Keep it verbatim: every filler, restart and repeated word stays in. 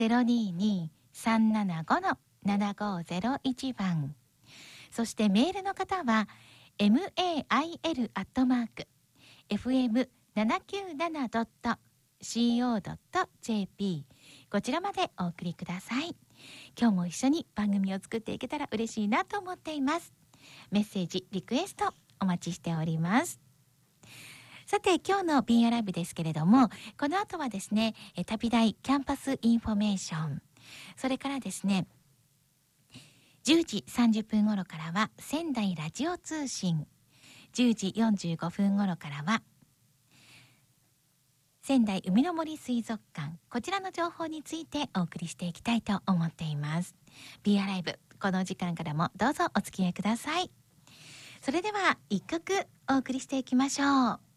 ゼロにに さんななご のななごゼロいち 番。そしてメールの方は メール アットマーク エフエムななきゅうなな ドット シーオー ドット ジェーピー こちらまでお送りください。今日も一緒に番組を作っていけたら嬉しいなと思っています。メッセージリクエストお待ちしております。さて今日の ビーアール ライブですけれども、この後はですね、旅大キャンパスインフォメーション、それからですねじゅうじさんじゅっぷん頃からは仙台ラジオ通信、じゅうじよんじゅうごふん頃からは仙台海の森水族館、こちらの情報についてお送りしていきたいと思っています。 ビーアール ライブ、この時間からもどうぞお付き合いください。それでは一曲お送りしていきましょう。